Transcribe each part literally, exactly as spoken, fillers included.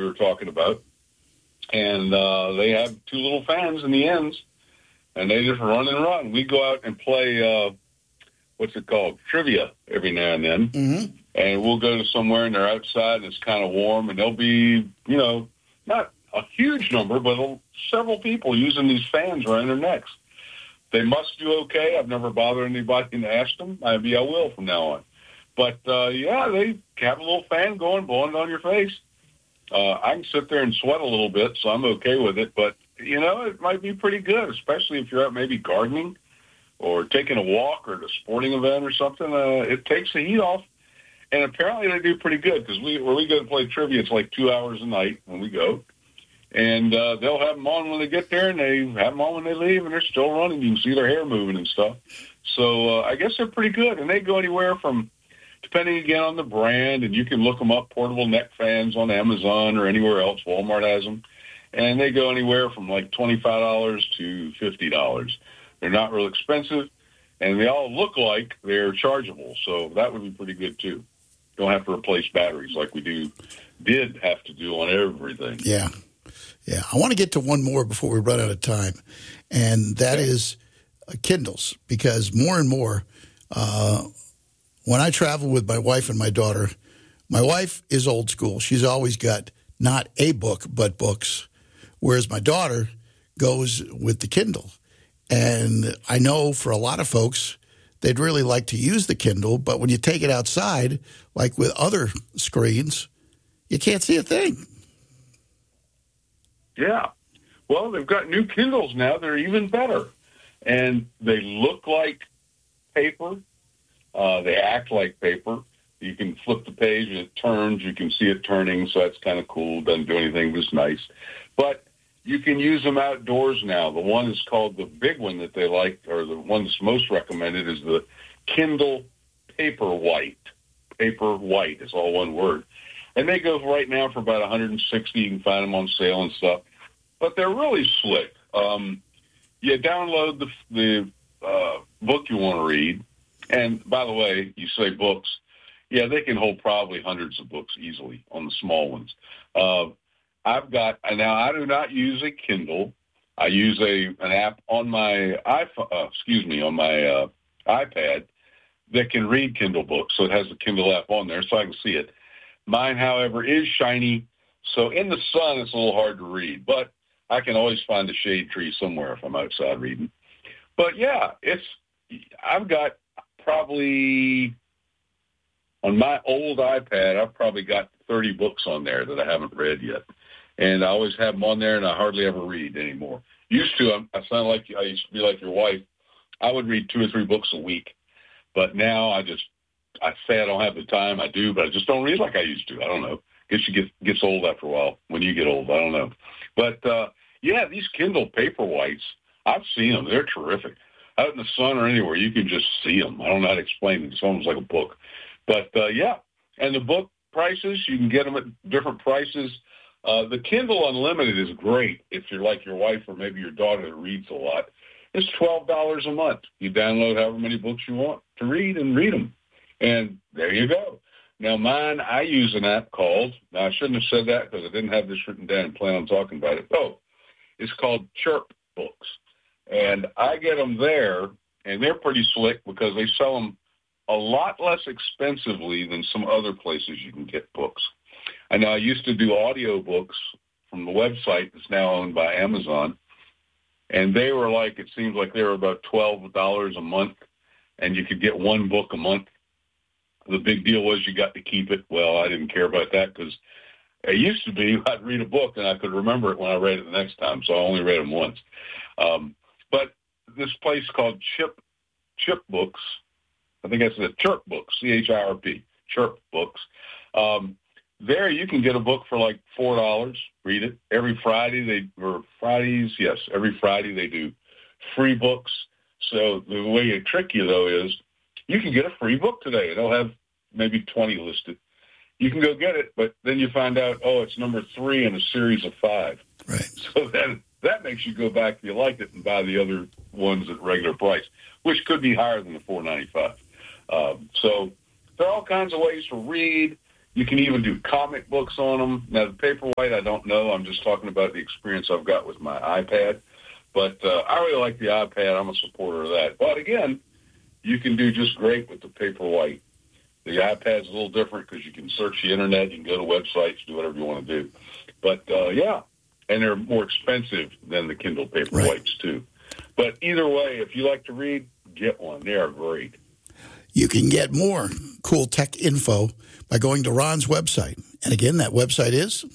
we were talking about. And uh, they have two little fans in the ends, and they just run and run. We go out and play, uh, what's it called, trivia every now and then. Mm-hmm. And we'll go to somewhere, and they're outside, and it's kind of warm, and there'll be, you know, not a huge number, but several people using these fans around their necks. They must do okay. I've never bothered anybody and asked them. Maybe I will from now on. But, uh, yeah, they have a little fan going, blowing it on your face. Uh, I can sit there and sweat a little bit, so I'm okay with it. But, you know, it might be pretty good, especially if you're out maybe gardening or taking a walk or at a sporting event or something. Uh, it takes the heat off. And apparently they do pretty good because we, where we go to play trivia, it's like two hours a night when we go. And uh, they'll have them on when they get there, and they have them on when they leave, and they're still running. You can see their hair moving and stuff. So uh, I guess they're pretty good. And they go anywhere from, depending again on the brand, and you can look them up, portable neck fans on Amazon or anywhere else. Walmart has them. And they go anywhere from like twenty-five dollars to fifty dollars. They're not real expensive, and they all look like they're chargeable. So that would be pretty good, too. Don't have to replace batteries like we do, did have to do on everything. Yeah. Yeah. I want to get to one more before we run out of time, and that okay. is uh, Kindles, because more and more, uh, when I travel with my wife and my daughter, my wife is old school. She's always got not a book, but books, whereas my daughter goes with the Kindle. And I know for a lot of folks, they'd really like to use the Kindle, but when you take it outside, like with other screens, you can't see a thing. Yeah. Well, they've got new Kindles now. They're even better. And they look like paper. Uh, they act like paper. You can flip the page and it turns. You can see it turning, so that's kind of cool. Doesn't do anything, but it's nice. But you can use them outdoors now. The one is called the big one that they like, or the one that's most recommended, is the Kindle Paperwhite. Paperwhite is all one word. And they go right now for about one hundred sixty dollars. You can find them on sale and stuff. But they're really slick. Um, you download the, the uh, book you want to read. And, by the way, you say books. Yeah, they can hold probably hundreds of books easily on the small ones. Uh, I've got, now I do not use a Kindle. I use a an app on my iPhone, uh, excuse me, on my uh, iPad that can read Kindle books. So it has the Kindle app on there so I can see it. Mine, however, is shiny. So in the sun, it's a little hard to read. But I can always find a shade tree somewhere if I'm outside reading. But, yeah, it's, I've got probably, on my old iPad, I've probably got thirty books on there that I haven't read yet. And I always have them on there, and I hardly ever read anymore. Used to, I, I sound like I used to be like your wife. I would read two or three books a week. But now I just, I say I don't have the time. I do, but I just don't read like I used to. I don't know. Guess you get gets old after a while when you get old. I don't know. But, uh, yeah, these Kindle Paperwhites, I've seen them. They're terrific. Out in the sun or anywhere, you can just see them. I don't know how to explain it. It's almost like a book. But, uh, yeah, and the book prices, you can get them at different prices. Uh, the Kindle Unlimited is great if you're like your wife or maybe your daughter that reads a lot. It's twelve dollars a month. You download however many books you want to read and read them. And there you go. Now, mine, I use an app called, now I shouldn't have said that because I didn't have this written down and plan on talking about it. Oh, it's called Chirp Books. And I get them there, and they're pretty slick because they sell them a lot less expensively than some other places you can get books. I know I used to do audio books from the website that's now owned by Amazon, and they were like, it seems like they were about twelve dollars a month, and you could get one book a month. The big deal was you got to keep it. Well, I didn't care about that because it used to be I'd read a book and I could remember it when I read it the next time, so I only read them once. Um, but this place called Chip Chip Books, I think that's the Chirp Books, C H I R P, Chirp Books. Um, there you can get a book for like four dollars, read it. Every Friday, they or Fridays, yes, every Friday they do free books. So the way they trick you, though, is you can get a free book today. They'll have maybe twenty listed. You can go get it, but then you find out, oh, it's number three in a series of five. Right. So then that makes you go back if you like it and buy the other ones at regular price, which could be higher than the four ninety-five. Um, so there are all kinds of ways to read. You can even do comic books on them. Now, the Paperwhite, I don't know. I'm just talking about the experience I've got with my iPad. But uh, I really like the iPad. I'm a supporter of that. But, again, you can do just great with the Paperwhite. The iPad's a little different because you can search the Internet. You can go to websites, do whatever you want to do. But, uh, yeah, and they're more expensive than the Kindle Paperwhites, right. too. But either way, if you like to read, get one. They are great. You can get more cool tech info by going to Ron's website. And again, that website is?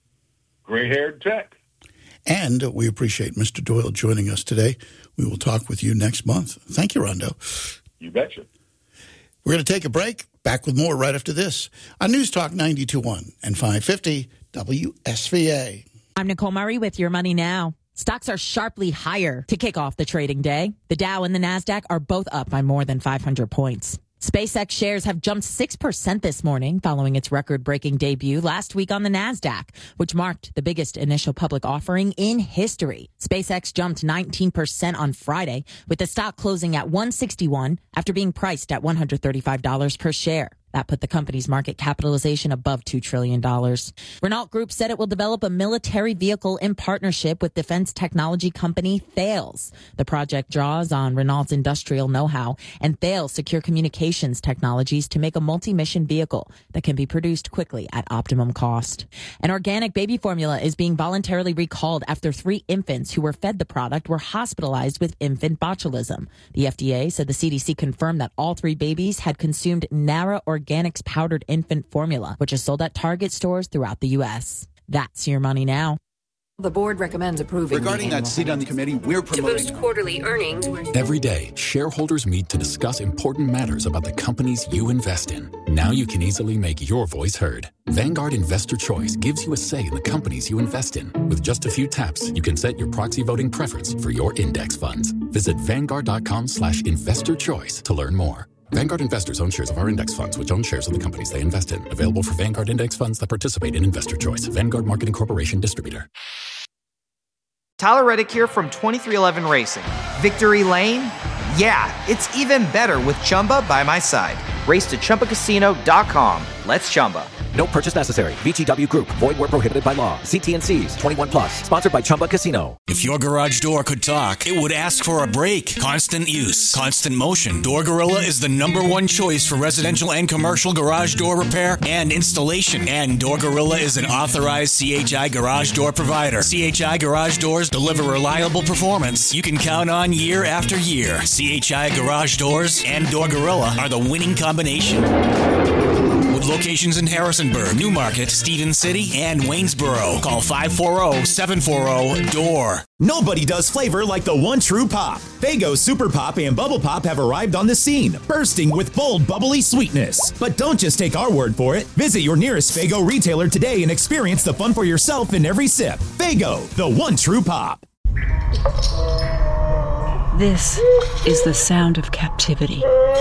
Gray Haired Tech. And we appreciate Mister Doyle joining us today. We will talk with you next month. Thank you, Rondo. You betcha. We're going to take a break. Back with more right after this on News Talk ninety-two point one and five fifty W S V A. I'm Nicole Murray with Your Money Now. Stocks are sharply higher to kick off the trading day. The Dow and the NASDAQ are both up by more than five hundred points. SpaceX shares have jumped six percent this morning following its record-breaking debut last week on the NASDAQ, which marked the biggest initial public offering in history. SpaceX jumped nineteen percent on Friday, with the stock closing at one sixty-one after being priced at one hundred thirty-five dollars per share. That put the company's market capitalization above two trillion dollars. Renault Group said it will develop a military vehicle in partnership with defense technology company Thales. The project draws on Renault's industrial know-how and Thales' secure communications technologies to make a multi-mission vehicle that can be produced quickly at optimum cost. An organic baby formula is being voluntarily recalled after three infants who were fed the product were hospitalized with infant botulism. The F D A said the C D C confirmed that all three babies had consumed Nara organic Organics powdered infant formula, which is sold at Target stores throughout the U S. That's Your Money Now. The board recommends approving. Regarding that seat on the committee, we're promoting. To boost quarterly earnings. Every day, shareholders meet to discuss important matters about the companies you invest in. Now you can easily make your voice heard. Vanguard Investor Choice gives you a say in the companies you invest in. With just a few taps, you can set your proxy voting preference for your index funds. Visit Vanguard.com slash investor choice to learn more. Vanguard investors own shares of our index funds, which own shares of the companies they invest in. Available for Vanguard index funds that participate in Investor Choice. Vanguard Marketing Corporation distributor. Tyler Reddick here from twenty-three eleven Racing. Victory Lane? Yeah, it's even better with Chumba by my side. Race to Chumba Casino dot com. Let's Chumba. No purchase necessary. V G W Group. Void where prohibited by law. See T and C's. twenty-one plus. Sponsored by Chumba Casino. If your garage door could talk, it would ask for a break. Constant use. Constant motion. Door Gorilla is the number one choice for residential and commercial garage door repair and installation. And Door Gorilla is an authorized C H I garage door provider. C H I Garage Doors deliver reliable performance you can count on year after year. C H I Garage Doors and Door Gorilla are the winning combination. With locations in Harrisonburg, Newmarket, Stevens City, and Waynesboro. Call five four zero, seven four zero, D O O R. Nobody does flavor like the one true pop. Faygo Super Pop and Bubble Pop have arrived on the scene, bursting with bold, bubbly sweetness. But don't just take our word for it. Visit your nearest Faygo retailer today and experience the fun for yourself in every sip. Faygo, the one true pop. This is the sound of captivity.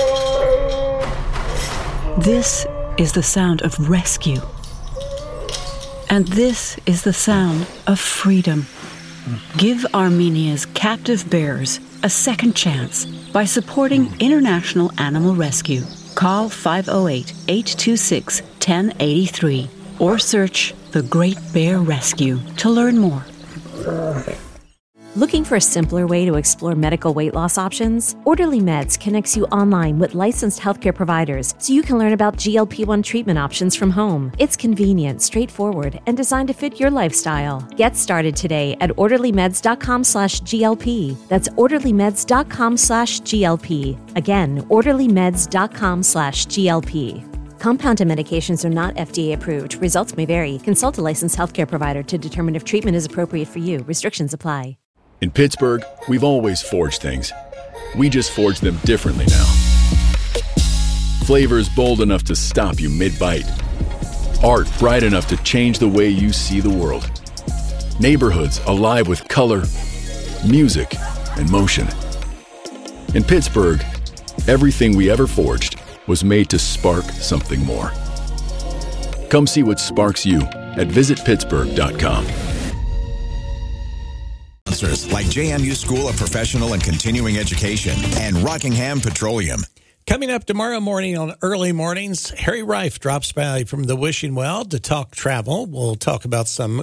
This is the sound of rescue. And this is the sound of freedom. Give Armenia's captive bears a second chance by supporting International Animal Rescue. Call five oh eight, eight two six, one oh eight three or search The Great Bear Rescue to learn more. Looking for a simpler way to explore medical weight loss options? Orderly Meds connects you online with licensed healthcare providers so you can learn about G L P one treatment options from home. It's convenient, straightforward, and designed to fit your lifestyle. Get started today at orderlymeds.com slash GLP. That's orderlymeds.com slash GLP. Again, orderlymeds.com slash GLP. Compounded medications are not F D A approved. Results may vary. Consult a licensed healthcare provider to determine if treatment is appropriate for you. Restrictions apply. In Pittsburgh, we've always forged things. We just forge them differently now. Flavors bold enough to stop you mid-bite. Art bright enough to change the way you see the world. Neighborhoods alive with color, music, and motion. In Pittsburgh, everything we ever forged was made to spark something more. Come see what sparks you at visit pittsburgh dot com. Like J M U School of Professional and Continuing Education and Rockingham Petroleum. Coming up tomorrow morning on Early Mornings, Harry Reif drops by from the Wishing Well to talk travel. We'll talk about some